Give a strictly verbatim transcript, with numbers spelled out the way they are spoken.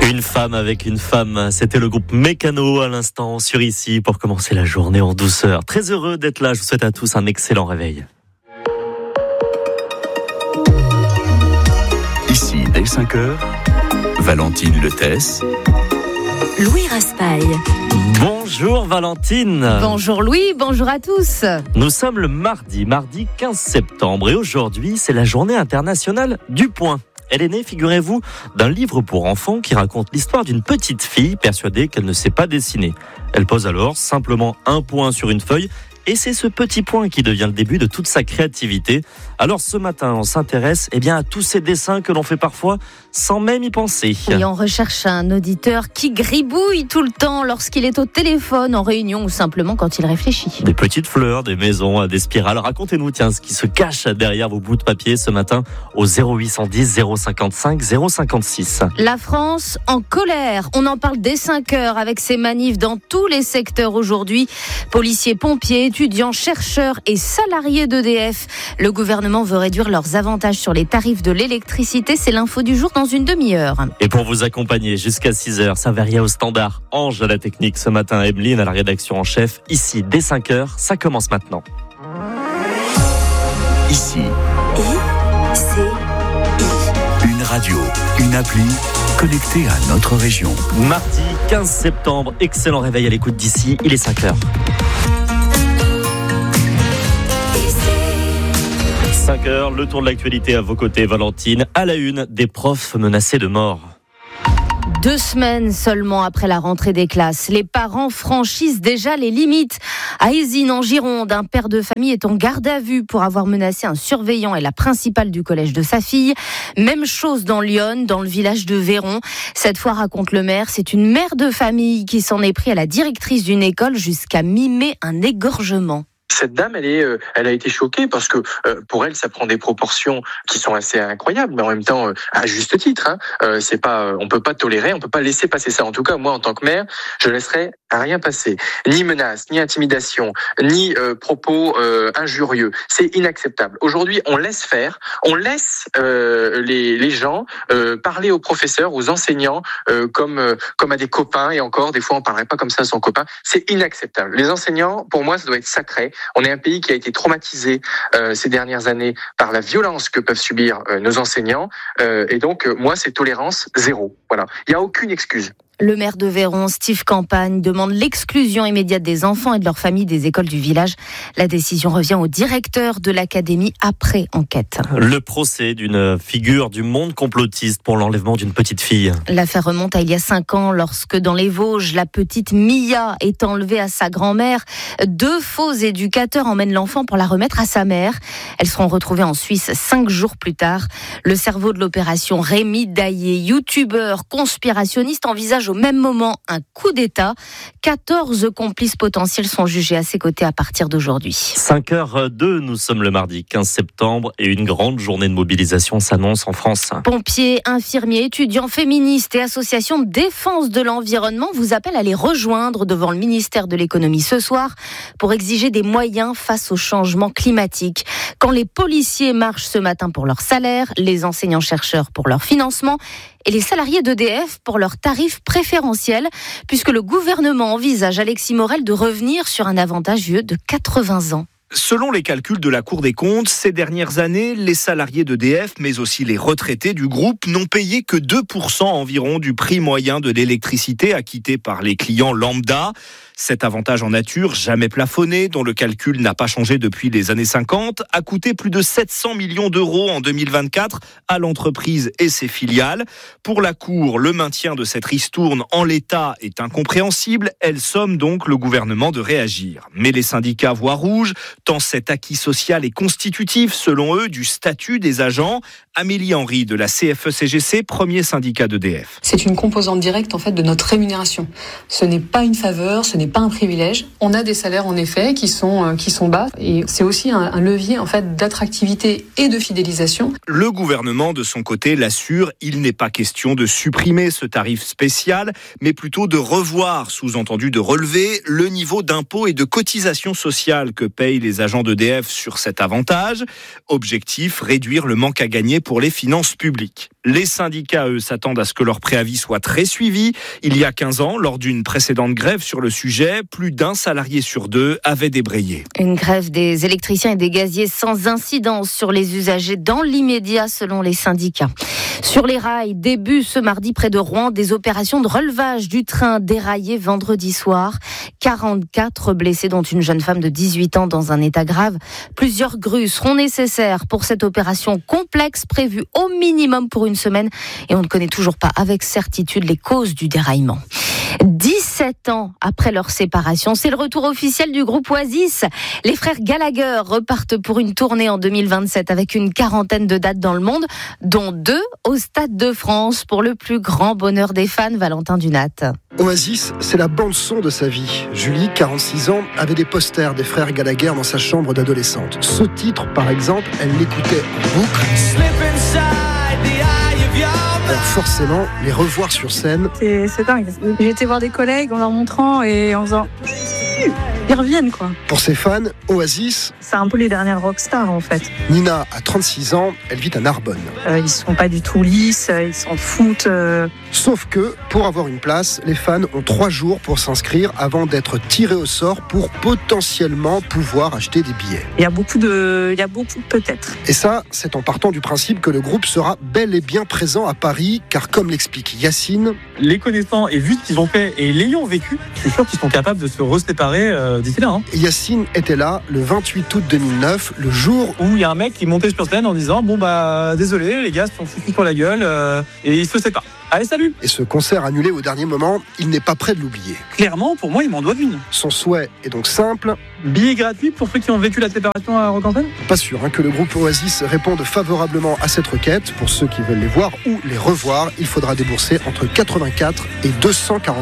Une femme avec une femme, c'était le groupe Mécano à l'instant sur Ici pour commencer la journée en douceur. Très heureux d'être là, je vous souhaite à tous un excellent réveil. Ici, dès cinq heures, Valentine Letès, Louis Raspail. Bonjour Valentine. Bonjour Louis, bonjour à tous. Nous sommes le mardi, mardi quinze septembre et aujourd'hui c'est la journée internationale du point. Elle est née, figurez-vous, d'un livre pour enfants qui raconte l'histoire d'une petite fille persuadée qu'elle ne sait pas dessiner. Elle pose alors simplement un point sur une feuille et c'est ce petit point qui devient le début de toute sa créativité. Alors ce matin, on s'intéresse eh bien, à tous ces dessins que l'on fait parfois sans même y penser. Et on recherche un auditeur qui gribouille tout le temps lorsqu'il est au téléphone, en réunion ou simplement quand il réfléchit. Des petites fleurs, des maisons, des spirales. Racontez-nous tiens, ce qui se cache derrière vos bouts de papier ce matin au zéro huit cent dix zéro cinquante-cinq zéro cinquante-six. La France en colère. On en parle dès cinq heures avec ces manifs dans tous les secteurs aujourd'hui. Policiers, pompiers, étudiants, chercheurs et salariés d'E D F. Le gouvernement veut réduire leurs avantages sur les tarifs de l'électricité. C'est l'info du jour dans une demi-heure. Et pour vous accompagner jusqu'à six heures, Saveria au standard, Ange à la technique ce matin, Emeline à la rédaction en chef. Ici, dès cinq heures, ça commence maintenant. Ici, I, C, I. une radio, une appli connectée à notre région. Mardi quinze septembre, excellent réveil à l'écoute d'Ici, il est cinq heures. cinq heures, le tour de l'actualité à vos côtés, Valentine. À la une, des profs menacés de mort. Deux semaines seulement après la rentrée des classes, les parents franchissent déjà les limites. À Ézines, en Gironde, un père de famille est en garde à vue pour avoir menacé un surveillant et la principale du collège de sa fille. Même chose dans Lyon, dans le village de Véron. Cette fois, raconte le maire, c'est une mère de famille qui s'en est pris à la directrice d'une école jusqu'à mimer un égorgement. Cette dame, elle est, euh, elle a été choquée parce que euh, pour elle, ça prend des proportions qui sont assez incroyables, mais en même temps, euh, à juste titre. Hein, euh, c'est pas, euh, on peut pas tolérer, on peut pas laisser passer ça. En tout cas, moi, en tant que maire, je laisserai rien passer, ni menace, ni intimidation, ni euh, propos euh, injurieux. C'est inacceptable. Aujourd'hui, on laisse faire, on laisse euh, les, les gens euh, parler aux professeurs, aux enseignants, euh, comme euh, comme à des copains. Et encore, des fois, on parlerait pas comme ça à son copain. C'est inacceptable. Les enseignants, pour moi, ça doit être sacré. On est un pays qui a été traumatisé euh, ces dernières années par la violence que peuvent subir euh, nos enseignants. Euh, et donc, euh, moi, c'est tolérance zéro. Voilà. Il n'y a aucune excuse. Le maire de Véron, Steve Campagne, demande l'exclusion immédiate des enfants et de leurs familles des écoles du village. La décision revient au directeur de l'académie après enquête. Le procès d'une figure du monde complotiste pour l'enlèvement d'une petite fille. L'affaire remonte à il y a cinq ans lorsque dans les Vosges, la petite Mia est enlevée à sa grand-mère. Deux faux éducateurs emmènent l'enfant pour la remettre à sa mère. Elles seront retrouvées en Suisse cinq jours plus tard. Le cerveau de l'opération, Rémi Daillé, youtubeur conspirationniste, envisage au même moment un coup d'État. quatorze complices potentiels sont jugés à ses côtés à partir d'aujourd'hui. cinq heures deux, nous sommes le mardi quinze septembre et une grande journée de mobilisation s'annonce en France. Pompiers, infirmiers, étudiants, féministes et associations de défense de l'environnement vous appellent à les rejoindre devant le ministère de l'économie ce soir pour exiger des moyens face au changement climatique. Quand les policiers marchent ce matin pour leur salaire, les enseignants-chercheurs pour leur financement et les salariés d'E D F pour leurs tarifs préférentiels, puisque le gouvernement envisage, Alexis Morel, de revenir sur un avantage vieux de quatre-vingts ans. Selon les calculs de la Cour des comptes, ces dernières années, les salariés d'E D F, mais aussi les retraités du groupe, n'ont payé que deux pour cent environ du prix moyen de l'électricité acquitté par les clients lambda. Cet avantage en nature, jamais plafonné, dont le calcul n'a pas changé depuis les années cinquante, a coûté plus de sept cents millions d'euros en deux mille vingt-quatre à l'entreprise et ses filiales. Pour la Cour, le maintien de cette ristourne en l'état est incompréhensible. Elle somme donc le gouvernement de réagir. Mais les syndicats voient rouge, tant cet acquis social est constitutif, selon eux, du statut des agents. Amélie Henry de la C F E C G C, premier syndicat d'E D F. C'est une composante directe en fait de notre rémunération. Ce n'est pas une faveur, ce n'est pas un privilège. On a des salaires en effet qui sont euh, qui sont bas et c'est aussi un, un levier en fait d'attractivité et de fidélisation. Le gouvernement de son côté l'assure, il n'est pas question de supprimer ce tarif spécial, mais plutôt de revoir, sous-entendu de relever, le niveau d'impôt et de cotisation sociale que payent les agents d'E D F sur cet avantage. Objectif, réduire le manque à gagner pour les finances publiques. Les syndicats, eux, s'attendent à ce que leur préavis soit très suivi. Il y a quinze ans, lors d'une précédente grève sur le sujet, plus d'un salarié sur deux avait débrayé. Une grève des électriciens et des gaziers sans incidence sur les usagers dans l'immédiat, selon les syndicats. Sur les rails, début ce mardi près de Rouen, des opérations de relevage du train déraillé vendredi soir. quarante-quatre blessés, dont une jeune femme de dix-huit ans dans un état grave. Plusieurs grues seront nécessaires pour cette opération complexe prévue au minimum pour une semaine. Et on ne connaît toujours pas avec certitude les causes du déraillement. dix-sept ans après leur séparation, c'est le retour officiel du groupe Oasis. Les frères Gallagher repartent pour une tournée en deux mille vingt-sept avec une quarantaine de dates dans le monde, dont deux au Stade de France pour le plus grand bonheur des fans. Valentin Dunat. Oasis, c'est la bande-son de sa vie. Julie, quarante-six ans, avait des posters des frères Gallagher dans sa chambre d'adolescente. Ce titre, par exemple, elle l'écoutait en boucle. Alors forcément, les revoir sur scène... C'est, c'est dingue. J'ai été voir des collègues en leur montrant et en faisant... Ils reviennent, quoi. Pour ses fans, Oasis... C'est un peu les dernières rockstars, en fait. Nina a trente-six ans, elle vit à Narbonne. Euh, ils sont pas du tout lisses, ils s'en foutent. Euh... Sauf que, pour avoir une place, les fans ont trois jours pour s'inscrire avant d'être tirés au sort pour potentiellement pouvoir acheter des billets. Il y a beaucoup de... Il y a beaucoup de peut-être. Et ça, c'est en partant du principe que le groupe sera bel et bien présent à Paris, car comme l'explique Yacine... Les connaissant et vu ce qu'ils ont fait et l'ayant vécu, je suis sûr qu'ils sont capables de se reséparer euh, d'ici là. Hein. Yacine était là le vingt-huit août deux mille neuf, le jour où il y a un mec qui montait sur scène en disant « Bon bah désolé, les gars se sont foutus sur la gueule euh, et ils se séparent. Allez, salut !» Et ce concert annulé au dernier moment, il n'est pas prêt de l'oublier. Clairement, pour moi, il m'en doit une. Son souhait est donc simple. Billet gratuit pour ceux qui ont vécu la séparation à Rockantenne ? Pas sûr hein, que le groupe Oasis réponde favorablement à cette requête. Pour ceux qui veulent les voir ou les revoir, il faudra débourser entre quatre-vingt-quatre et deux cent quarante